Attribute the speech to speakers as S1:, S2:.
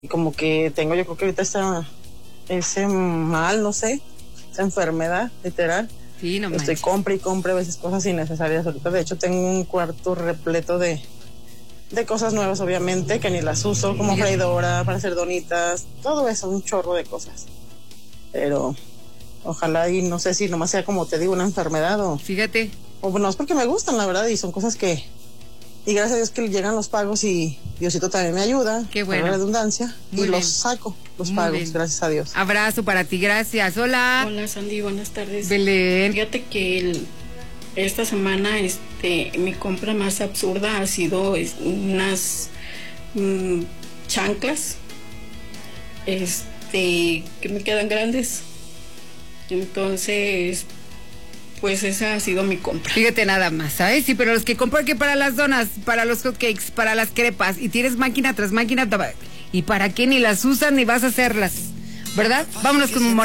S1: como que tengo, yo creo que ahorita ese mal, no sé, esa enfermedad, literal.
S2: Sí, no
S1: Estoy compre y compre a veces cosas innecesarias ahorita. De hecho, tengo un cuarto repleto de cosas nuevas, obviamente, que ni las uso, como freidora, para hacer donitas, todo eso, un chorro de cosas. Pero ojalá y no sé si nomás sea, como te digo, una enfermedad o...
S2: Fíjate.
S1: O no, es porque me gustan, la verdad, y son cosas que... Y gracias a Dios que llegan los pagos y Diosito también me ayuda.
S2: Qué bueno.
S1: Por la redundancia.
S2: Muy
S1: y
S2: bien.
S1: los saco, los
S2: Muy
S1: pagos,
S2: bien.
S1: gracias a Dios.
S2: Abrazo para ti, gracias. Hola.
S3: Hola Sandy, buenas tardes.
S2: Belén.
S3: Fíjate que esta semana mi compra más absurda ha sido unas chanclas que me quedan grandes. Entonces, pues esa ha sido mi compra.
S2: Fíjate nada más, ¿sabes? Sí, pero los que compran que para las donas, para los hotcakes, para las crepas, y tienes máquina tras máquina, ¿y para qué ni las usas ni vas a hacerlas? ¿Verdad? Vámonos con